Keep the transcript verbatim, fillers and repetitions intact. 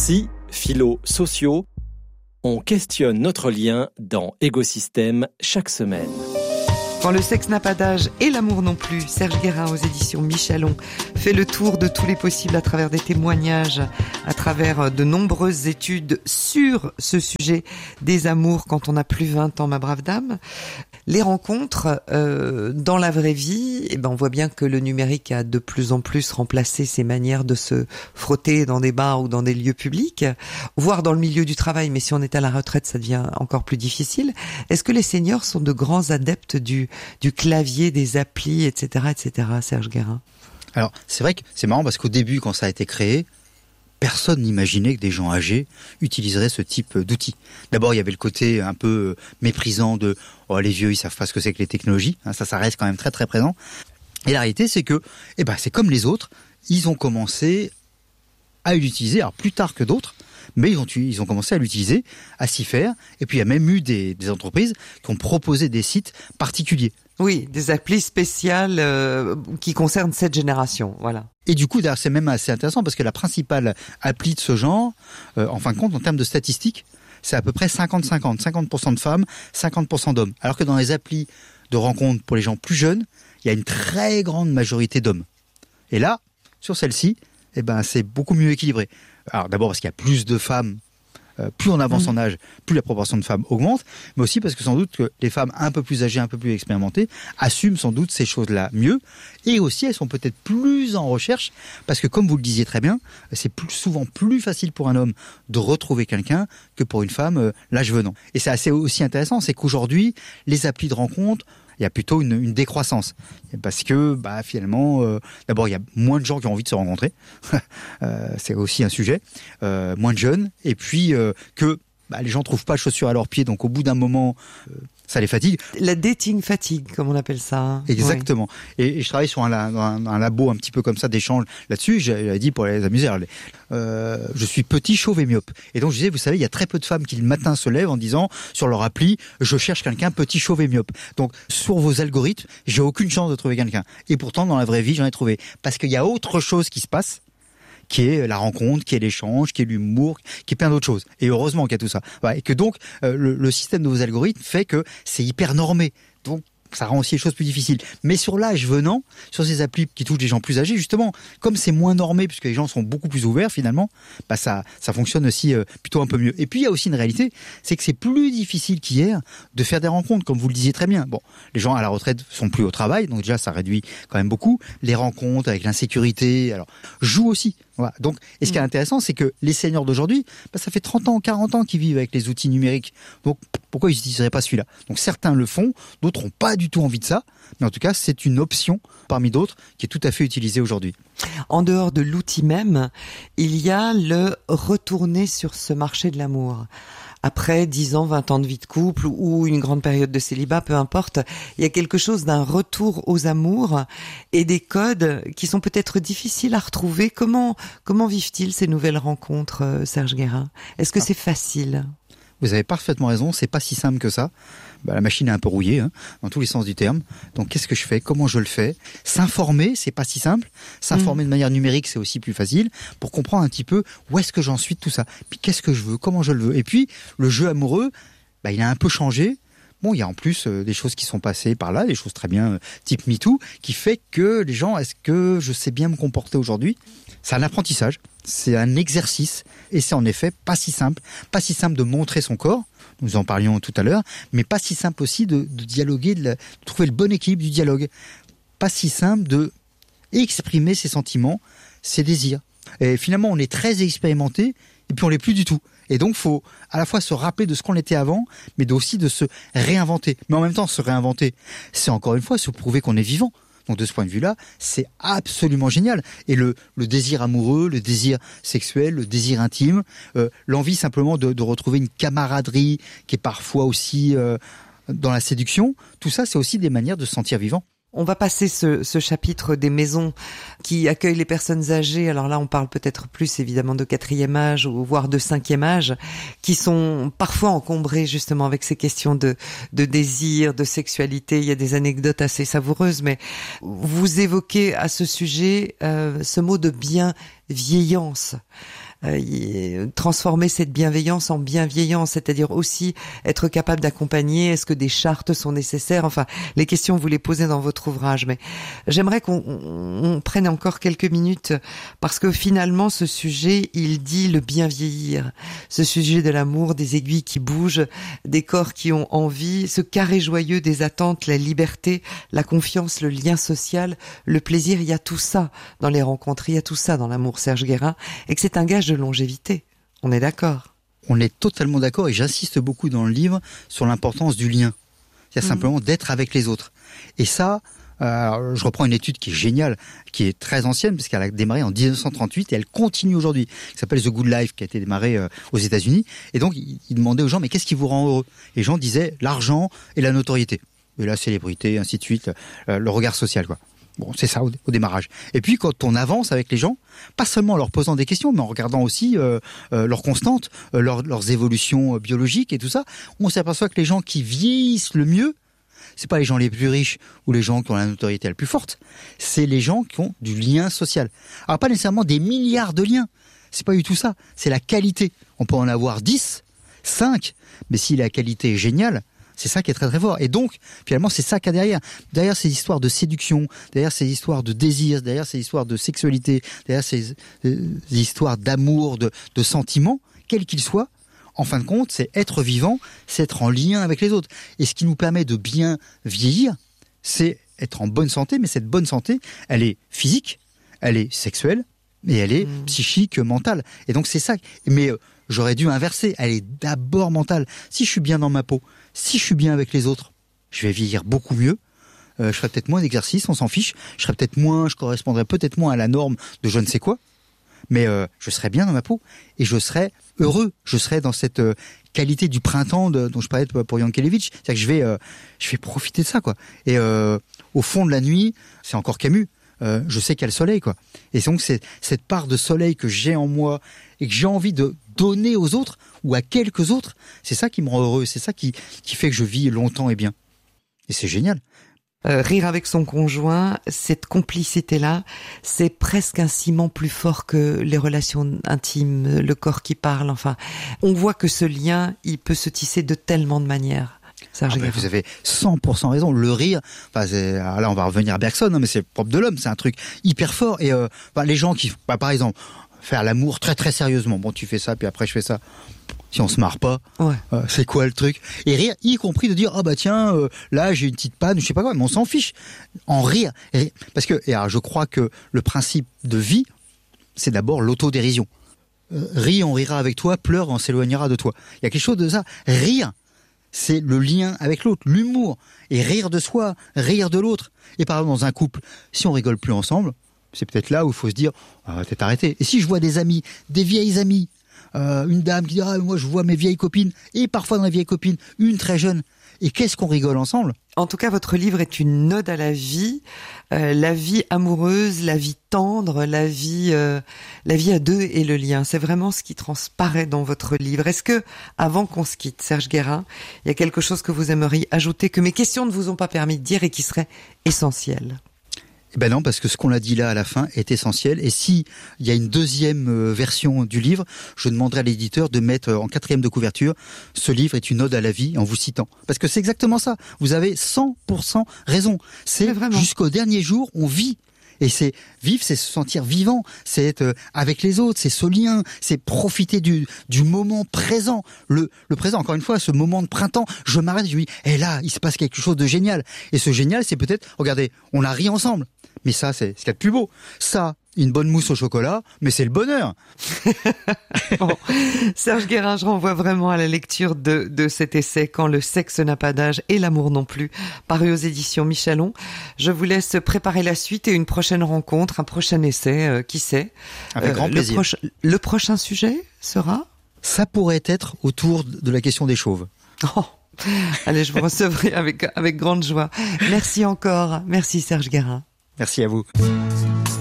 Psy, philo, sociaux, on questionne notre lien dans Égosystème chaque semaine. Quand le sexe n'a pas d'âge et l'amour non plus, Serge Guérin aux éditions Michalon fait le tour de tous les possibles à travers des témoignages, à travers de nombreuses études sur ce sujet des amours quand on n'a plus vingt ans, ma brave dame. Les rencontres euh, dans la vraie vie, eh ben on voit bien que le numérique a de plus en plus remplacé ces manières de se frotter dans des bars ou dans des lieux publics, voire dans le milieu du travail, mais si on est à la retraite, ça devient encore plus difficile. Est-ce que les seniors sont de grands adeptes du, du clavier, des applis, et cetera, et cetera, Serge Guérin? Alors, c'est vrai que c'est marrant parce qu'au début, quand ça a été créé, personne n'imaginait que des gens âgés utiliseraient ce type d'outils. D'abord, il y avait le côté un peu méprisant de « oh, les vieux, ils savent pas ce que c'est que les technologies hein, ». Ça, ça reste quand même très très présent. Et la réalité, c'est que eh ben, c'est comme les autres, ils ont commencé à l'utiliser, alors plus tard que d'autres, mais ils ont, ils ont commencé à l'utiliser, à s'y faire. Et puis, il y a même eu des, des entreprises qui ont proposé des sites particuliers. Oui, des applis spéciales euh, qui concernent cette génération, voilà. Et du coup, d'ailleurs, c'est même assez intéressant parce que la principale appli de ce genre, euh, en fin de compte, en termes de statistiques, c'est à peu près cinquante cinquante. cinquante pour cent de femmes, cinquante pour cent d'hommes. Alors que dans les applis de rencontres pour les gens plus jeunes, il y a une très grande majorité d'hommes. Et là, sur celle-ci, eh ben, c'est beaucoup mieux équilibré. Alors d'abord parce qu'il y a plus de femmes. Euh, plus on avance mmh. en âge, plus la proportion de femmes augmente, mais aussi parce que sans doute que les femmes un peu plus âgées, un peu plus expérimentées, assument sans doute ces choses-là mieux, et aussi elles sont peut-être plus en recherche, parce que comme vous le disiez très bien, c'est plus, souvent plus facile pour un homme de retrouver quelqu'un que pour une femme euh, l'âge venant. Et c'est assez aussi intéressant, c'est qu'aujourd'hui, les applis de rencontre, il y a plutôt une, une décroissance. Parce que, bah, finalement, euh, d'abord, il y a moins de gens qui ont envie de se rencontrer. euh, c'est aussi un sujet. Euh, moins de jeunes. Et puis, euh, que bah, les gens ne trouvent pas de chaussures à leurs pieds. Donc, au bout d'un moment, euh, ça les fatigue. La dating fatigue, comme on appelle ça. Hein. Exactement. Oui. Et, et je travaille sur un, un, un labo un petit peu comme ça d'échange là-dessus. J'avais dit pour les amuser. Euh, je suis petit, chauve et myope. Et donc je disais, vous savez, il y a très peu de femmes qui le matin se lèvent en disant sur leur appli, je cherche quelqu'un petit, chauve et myope. Donc sur vos algorithmes, j'ai aucune chance de trouver quelqu'un. Et pourtant, dans la vraie vie, j'en ai trouvé. Parce qu'il y a autre chose qui se passe, qui est la rencontre, qui est l'échange, qui est l'humour, qui est plein d'autres choses. Et heureusement qu'il y a tout ça. Ouais, et que donc, euh, le, le système de vos algorithmes fait que c'est hyper normé. Donc, ça rend aussi les choses plus difficiles. Mais sur l'âge venant, sur ces applis qui touchent des gens plus âgés, justement, comme c'est moins normé, puisque les gens sont beaucoup plus ouverts finalement, bah ça, ça fonctionne aussi euh, plutôt un peu mieux. Et puis il y a aussi une réalité, c'est que c'est plus difficile qu'hier de faire des rencontres, comme vous le disiez très bien. Bon, les gens à la retraite sont plus au travail, donc déjà ça réduit quand même beaucoup. Les rencontres avec l'insécurité, alors jouent aussi. Voilà. Donc, et ce qui est intéressant, c'est que les seniors d'aujourd'hui, bah, ça fait trente ans, quarante ans qu'ils vivent avec les outils numériques. Donc, pourquoi ils n'utiliseraient pas celui-là? Donc, certains le font, d'autres n'ont pas du tout envie de ça. Mais en tout cas, c'est une option parmi d'autres qui est tout à fait utilisée aujourd'hui. En dehors de l'outil même, il y a le retourner sur ce marché de l'amour. Après dix ans, vingt ans de vie de couple ou une grande période de célibat, peu importe, il y a quelque chose d'un retour aux amours et des codes qui sont peut-être difficiles à retrouver. Comment comment vivent-ils ces nouvelles rencontres, Serge Guérin? Est-ce que c'est facile? Vous avez parfaitement raison, c'est pas si simple que ça. Bah, la machine est un peu rouillée, hein, dans tous les sens du terme. Donc, qu'est-ce que je fais? Comment je le fais? S'informer, c'est pas si simple. S'informer mmh. de manière numérique, c'est aussi plus facile pour comprendre un petit peu où est-ce que j'en suis de tout ça. Puis, qu'est-ce que je veux? Comment je le veux? Et puis, le jeu amoureux, bah, il a un peu changé. Bon, il y a en plus euh, des choses qui sont passées par là, des choses très bien, euh, type MeToo, qui fait que les gens, est-ce que je sais bien me comporter aujourd'hui? C'est un apprentissage, c'est un exercice, et c'est en effet pas si simple. Pas si simple de montrer son corps, nous en parlions tout à l'heure, mais pas si simple aussi de, de dialoguer, de, la, de trouver le bon équilibre du dialogue. Pas si simple de exprimer ses sentiments, ses désirs. Et finalement, on est très expérimenté, et puis on l'est plus du tout. Et donc, il faut à la fois se rappeler de ce qu'on était avant, mais aussi de se réinventer. Mais en même temps, se réinventer, c'est encore une fois se prouver qu'on est vivant. Donc de ce point de vue-là, c'est absolument génial. Et le, le désir amoureux, le désir sexuel, le désir intime, euh, l'envie simplement de, de retrouver une camaraderie qui est parfois aussi euh, dans la séduction, tout ça, c'est aussi des manières de se sentir vivant. On va passer ce, ce chapitre des maisons qui accueillent les personnes âgées. Alors là, on parle peut-être plus évidemment de quatrième âge ou voire de cinquième âge, qui sont parfois encombrées justement avec ces questions de, de désir, de sexualité. Il y a des anecdotes assez savoureuses, mais vous évoquez à ce sujet euh, ce mot de bienveillance. euh, transformer cette bienveillance en bienveillance, c'est-à-dire aussi être capable d'accompagner. Est-ce que des chartes sont nécessaires? Enfin, les questions vous les posez dans votre ouvrage, mais j'aimerais qu'on on, on prenne encore quelques minutes parce que finalement, ce sujet, il dit le bien vieillir, ce sujet de l'amour, des aiguilles qui bougent, des corps qui ont envie, ce carré joyeux des attentes, la liberté, la confiance, le lien social, le plaisir. Il y a tout ça dans les rencontres, il y a tout ça dans l'amour, Serge Guérin, et que c'est un gage de longévité. On est d'accord? On est totalement d'accord et j'insiste beaucoup dans le livre sur l'importance du lien. C'est mmh. simplement d'être avec les autres. Et ça, euh, je reprends une étude qui est géniale, qui est très ancienne, parce qu'elle a démarré en dix-neuf cent trente-huit et elle continue aujourd'hui, qui s'appelle The Good Life, qui a été démarrée euh, aux États-Unis. Et donc, il, il demandait aux gens, mais qu'est-ce qui vous rend heureux? Et les gens disaient l'argent et la notoriété. Et la célébrité, ainsi de suite, euh, le regard social, quoi. Bon, c'est ça au, au démarrage. Et puis quand on avance avec les gens, pas seulement en leur posant des questions, mais en regardant aussi euh, euh, leurs constantes, euh, leur, leurs évolutions euh, biologiques et tout ça, on s'aperçoit que les gens qui vieillissent le mieux, c'est pas les gens les plus riches ou les gens qui ont la notoriété la plus forte, c'est les gens qui ont du lien social. Alors pas nécessairement des milliards de liens, c'est pas du tout ça, c'est la qualité. On peut en avoir dix, cinq, mais si la qualité est géniale, c'est ça qui est très très fort. Et donc, finalement, c'est ça qu'il y a derrière. Derrière ces histoires de séduction, derrière ces histoires de désir, derrière ces histoires de sexualité, derrière ces, ces histoires d'amour, de, de sentiments, quels qu'ils soient, en fin de compte, c'est être vivant, c'est être en lien avec les autres. Et ce qui nous permet de bien vieillir, c'est être en bonne santé, mais cette bonne santé, elle est physique, elle est sexuelle, et elle est mmh. psychique, mentale. Et donc, c'est ça. Mais euh, j'aurais dû inverser. Elle est d'abord mentale. Si je suis bien dans ma peau, si je suis bien avec les autres, je vais vieillir beaucoup mieux. Euh, je ferai peut-être moins d'exercice, on s'en fiche. Je serai peut-être moins, je correspondrai peut-être moins à la norme de je ne sais quoi. Mais euh, je serai bien dans ma peau et je serai heureux. Je serai dans cette euh, qualité du printemps de, dont je parlais pour Yankelevitch. C'est-à-dire que je vais, euh, je vais profiter de ça, quoi. Et euh, au fond de la nuit, c'est encore Camus. Euh, je sais qu'il y a le soleil, quoi. Et donc c'est cette part de soleil que j'ai en moi et que j'ai envie de donner aux autres ou à quelques autres, c'est ça qui me rend heureux, c'est ça qui, qui fait que je vis longtemps et bien. Et c'est génial. Euh, rire avec son conjoint, cette complicité-là, c'est presque un ciment plus fort que les relations intimes, le corps qui parle, enfin. On voit que ce lien, il peut se tisser de tellement de manières. Ah ben vous avez cent pour cent raison. Le rire, enfin c'est, là on va revenir à Bergson, hein, mais c'est propre de l'homme, c'est un truc hyper fort. Et euh, bah, les gens qui, bah, par exemple, faire l'amour très très sérieusement, bon tu fais ça, puis après je fais ça. Si on se marre pas, ouais. euh, c'est quoi le truc? Et rire, y compris de dire ah oh bah tiens, euh, là j'ai une petite panne, je sais pas quoi, mais on s'en fiche. En rire, et, parce que et alors, je crois que le principe de vie, c'est d'abord l'autodérision. Euh, ris, on rira avec toi, pleure, on s'éloignera de toi. Il y a quelque chose de ça. Rire, c'est le lien avec l'autre, l'humour, et rire de soi, rire de l'autre. Et par exemple, dans un couple, si on rigole plus ensemble, c'est peut-être là où il faut se dire, ah, va peut-être arrêter. Et si je vois des amis, des vieilles amies, euh, une dame qui dit, ah, moi je vois mes vieilles copines, et parfois dans les vieilles copines, une très jeune, et qu'est-ce qu'on rigole ensemble? En tout cas, votre livre est une ode à la vie, euh, la vie amoureuse, la vie tendre, la vie, euh, la vie à deux et le lien. C'est vraiment ce qui transparaît dans votre livre. Est-ce que, avant qu'on se quitte, Serge Guérin, il y a quelque chose que vous aimeriez ajouter que mes questions ne vous ont pas permis de dire et qui serait essentiel? Eh ben non, parce que ce qu'on a dit là à la fin est essentiel. Et si il y a une deuxième euh, version du livre, je demanderai à l'éditeur de mettre euh, en quatrième de couverture, ce livre est une ode à la vie, en vous citant. Parce que c'est exactement ça. Vous avez cent pour cent raison. C'est jusqu'au dernier jour, on vit. Et c'est vivre, c'est se sentir vivant, c'est être avec les autres, c'est ce lien, c'est profiter du, du moment présent. Le, le présent, encore une fois, ce moment de printemps, je m'arrête, je dis, et là, il se passe quelque chose de génial. Et ce génial, c'est peut-être, regardez, on a ri ensemble. Mais ça, c'est ce qu'il y a de plus beau. Ça, une bonne mousse au chocolat, mais c'est le bonheur. Bon, Serge Guérin, je renvoie vraiment à la lecture de, de cet essai « Quand le sexe n'a pas d'âge et l'amour non plus », paru aux éditions Michalon. Je vous laisse préparer la suite et une prochaine rencontre, un prochain essai, euh, qui sait. Avec euh, grand plaisir. Le, proche, le prochain sujet sera ? Ça pourrait être autour de la question des chauves. Oh, allez, je vous recevrai avec, avec grande joie. Merci encore. Merci Serge Guérin. Merci à vous.